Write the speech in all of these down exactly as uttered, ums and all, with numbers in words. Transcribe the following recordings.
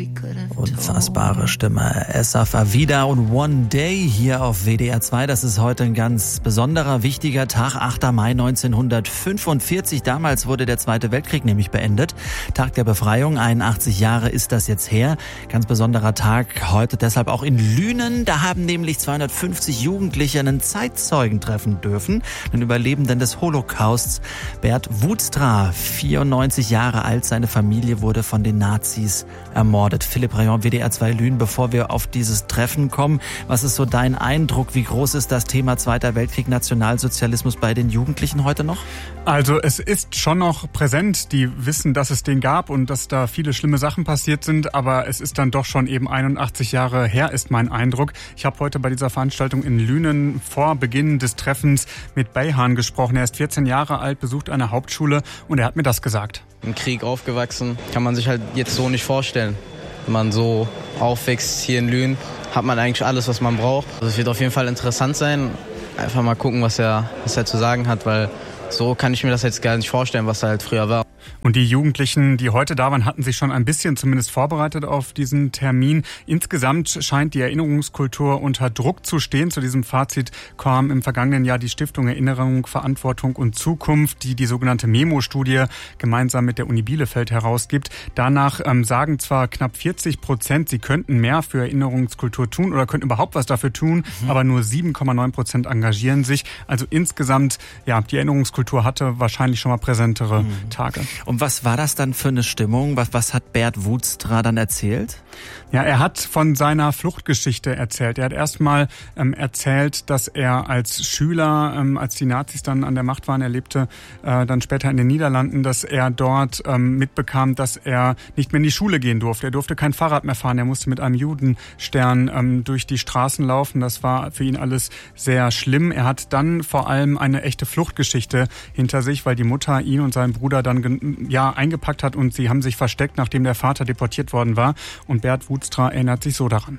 Unfassbare Stimme. Asaf Avida und One Day hier auf W D R zwei. Das ist heute ein ganz besonderer, wichtiger Tag. achter Mai neunzehnhundertfünfundvierzig. Damals wurde der Zweite Weltkrieg nämlich beendet. Tag der Befreiung. einundachtzig Jahre ist das jetzt her. Ganz besonderer Tag heute deshalb auch in Lünen. Da haben nämlich zweihundertfünfzig Jugendliche einen Zeitzeugen treffen dürfen. Den Überlebenden des Holocausts. Bert Woodstra, vierundneunzig Jahre alt. Seine Familie wurde von den Nazis ermordet. Philipp Rayon, W D R zwei Lünen, bevor wir auf dieses Treffen kommen, was ist so dein Eindruck? Wie groß ist das Thema Zweiter Weltkrieg, Nationalsozialismus bei den Jugendlichen heute noch? Also es ist schon noch präsent. Die wissen, dass es den gab und dass da viele schlimme Sachen passiert sind, aber es ist dann doch schon eben einundachtzig Jahre her, ist mein Eindruck. Ich habe heute bei dieser Veranstaltung in Lünen vor Beginn des Treffens mit Beyhan gesprochen. Er ist vierzehn Jahre alt, besucht eine Hauptschule und er hat mir das gesagt. Im Krieg aufgewachsen, kann man sich halt jetzt so nicht vorstellen. Wenn man so aufwächst hier in Lünen, hat man eigentlich alles, was man braucht. Also es wird auf jeden Fall interessant sein. Einfach mal gucken, was er, was er zu sagen hat, weil so kann ich mir das jetzt gar nicht vorstellen, was er halt früher war. Und die Jugendlichen, die heute da waren, hatten sich schon ein bisschen zumindest vorbereitet auf diesen Termin. Insgesamt scheint die Erinnerungskultur unter Druck zu stehen. Zu diesem Fazit kam im vergangenen Jahr die Stiftung Erinnerung, Verantwortung und Zukunft, die die sogenannte Memo-Studie gemeinsam mit der Uni Bielefeld herausgibt. Danach ähm, sagen zwar knapp vierzig Prozent, sie könnten mehr für Erinnerungskultur tun oder könnten überhaupt was dafür tun, mhm. aber nur sieben Komma neun Prozent engagieren sich. Also insgesamt, ja, die Erinnerungskultur hatte wahrscheinlich schon mal präsentere mhm. Tage. Und was war das dann für eine Stimmung? Was, was hat Bert Woodstra dann erzählt? Ja, er hat von seiner Fluchtgeschichte erzählt. Er hat erstmal ähm, erzählt, dass er als Schüler, ähm, als die Nazis dann an der Macht waren, er lebte äh, dann später in den Niederlanden, dass er dort ähm, mitbekam, dass er nicht mehr in die Schule gehen durfte. Er durfte kein Fahrrad mehr fahren. Er musste mit einem Judenstern ähm, durch die Straßen laufen. Das war für ihn alles sehr schlimm. Er hat dann vor allem eine echte Fluchtgeschichte hinter sich, weil die Mutter ihn und seinen Bruder dann ja eingepackt hat und sie haben sich versteckt, nachdem der Vater deportiert worden war. Und Bert Woodstra erinnert sich so daran.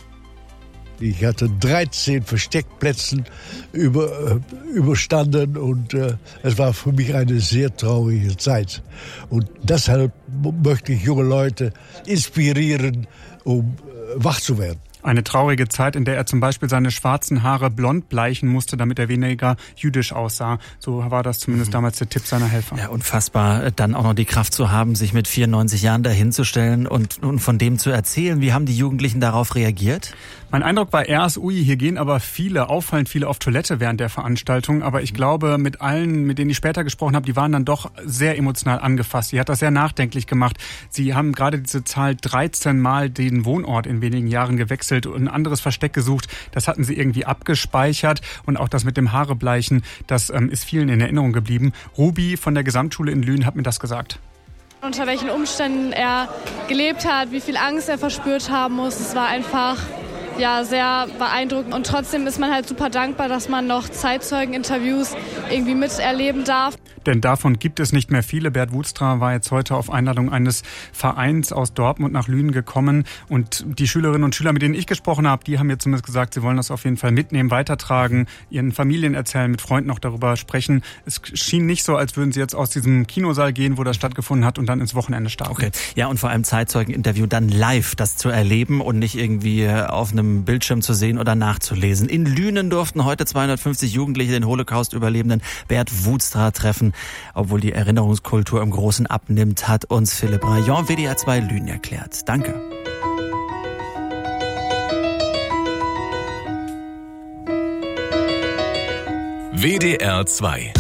Ich hatte dreizehn Versteckplätze über, überstanden und äh, es war für mich eine sehr traurige Zeit. Und deshalb möchte ich junge Leute inspirieren, um äh, wach zu werden. Eine traurige Zeit, in der er zum Beispiel seine schwarzen Haare blond bleichen musste, damit er weniger jüdisch aussah. So war das zumindest mhm. damals der Tipp seiner Helfer. Ja, unfassbar, dann auch noch die Kraft zu haben, sich mit vierundneunzig Jahren dahinzustellen und, und von dem zu erzählen. Wie haben die Jugendlichen darauf reagiert? Mein Eindruck war erst, ui, hier gehen aber viele, auffallend viele auf Toilette während der Veranstaltung. Aber ich glaube, mit allen, mit denen ich später gesprochen habe, die waren dann doch sehr emotional angefasst. Sie hat das sehr nachdenklich gemacht. Sie haben gerade diese Zahl dreizehn Mal den Wohnort in wenigen Jahren gewechselt und ein anderes Versteck gesucht. Das hatten sie irgendwie abgespeichert. Und auch das mit dem Haarebleichen, das ähm, ist vielen in Erinnerung geblieben. Ruby von der Gesamtschule in Lünen hat mir das gesagt. Unter welchen Umständen er gelebt hat, wie viel Angst er verspürt haben muss. Es war einfach ja, sehr beeindruckend. Und trotzdem ist man halt super dankbar, dass man noch Zeitzeugeninterviews irgendwie miterleben darf. Denn davon gibt es nicht mehr viele. Bert Woodstra war jetzt heute auf Einladung eines Vereins aus Dortmund nach Lünen gekommen. Und die Schülerinnen und Schüler, mit denen ich gesprochen habe, die haben mir zumindest gesagt, sie wollen das auf jeden Fall mitnehmen, weitertragen, ihren Familien erzählen, mit Freunden noch darüber sprechen. Es schien nicht so, als würden sie jetzt aus diesem Kinosaal gehen, wo das stattgefunden hat, und dann ins Wochenende starten. Okay. Ja, und vor allem Zeitzeugeninterview dann live, das zu erleben und nicht irgendwie auf einem Bildschirm zu sehen oder nachzulesen. In Lünen durften heute zweihundertfünfzig Jugendliche den Holocaust-Überlebenden Bert Woodstra treffen. Obwohl die Erinnerungskultur im Großen abnimmt, hat uns Philipp Rayon, W D R zwei Lünen, erklärt. Danke. W D R zwei